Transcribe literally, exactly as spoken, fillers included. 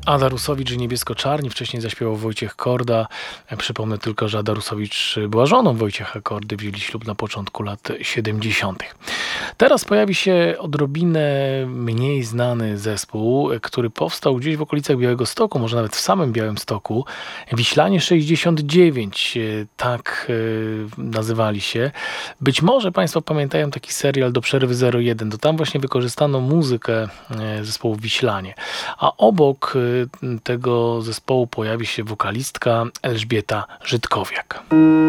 Ada Rusowicz i Niebiesko-Czarni, wcześniej zaśpiewał Wojciech Korda. Przypomnę tylko, że Ada Rusowicz była żoną Wojciecha Kordy, wzięli ślub na początku lat siedemdziesiątych. Teraz pojawi się odrobinę mniej znany zespół, który powstał gdzieś w okolicach Białegostoku, może nawet w samym Białymstoku. Wiślanie sześćdziesiąt dziewięć, tak nazywali się. Być może Państwo pamiętają taki serial Do przerwy zero jeden, to tam właśnie wykorzystano muzykę zespołu Wiślanie. A obok tego zespołu pojawi się wokalistka Elżbieta Żydkowiak.